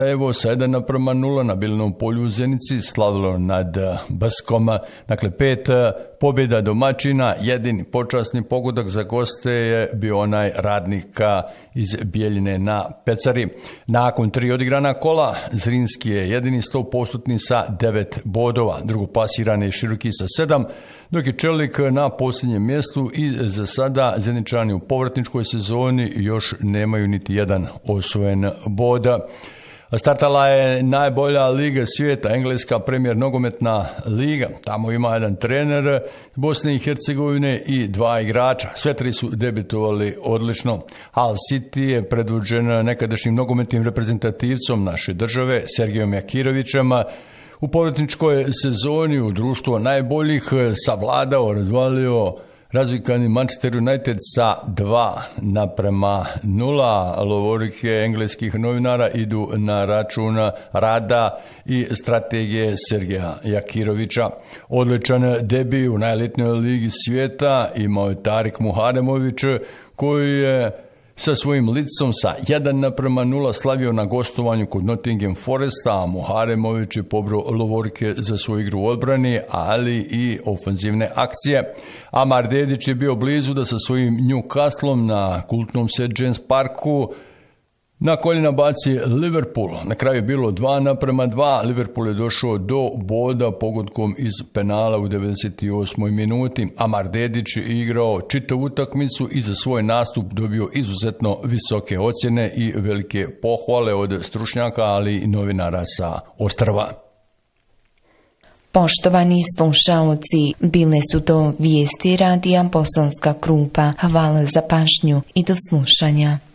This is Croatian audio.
Evo sa 1:0 na Bilinom polju u Zenici slavilo nad Bskom. Dakle, 5 pobjeda domaćina, jedini počasni pogodak za goste je bio onaj radnika iz Bijeljine na Pecari. Nakon 3 odigrana kola, Zrinski je jedini 100% sa 9 bodova. Drugoplasirani je Široki sa 7, dok je Čelik na posljednjem mjestu i za sada Zeničani u povratničkoj sezoni još nemaju niti jedan osvojen bod. Startala je najbolja liga svijeta, engleska premijer nogometna liga. Tamo ima jedan trener iz Bosne i Hercegovine i 2 igrača. Sve 3 su debitovali odlično. Hull City je predvođen nekadašnjim nogometnim reprezentativcom naše države, Sergejom Jakirovićem. U povratničkoj sezoni u društvu najboljih savladao, razvalio razvikani Manchester United sa 2:0. Lovorike engleskih novinara idu na račun rada i strategije Sergeja Jakirovića. Odličan debi u najelitnijoj ligi svijeta imao je Tarik Muharemović, koji je sa svojim licom sa 1:0 slavio na gostovanju kod Nottingham Foresta, a Muharemović je pobrao Lovorike za svoju igru u odbrani, ali i ofenzivne akcije. Amar Dedić je bio blizu da sa svojim Newcastlom na kultnom St. James Parku na koljena baci Liverpool. Na kraju je bilo 2:2. Liverpool je došao do boda pogodkom iz penala u 98. minuti. Amar Dedić je igrao čitavu utakmicu i za svoj nastup dobio izuzetno visoke ocjene i velike pohvale od stručnjaka, ali i novinara sa ostrva. Poštovani slušaoci, bile su to vijesti radija Bosanska Krupa. Hvala za pažnju i do slušanja.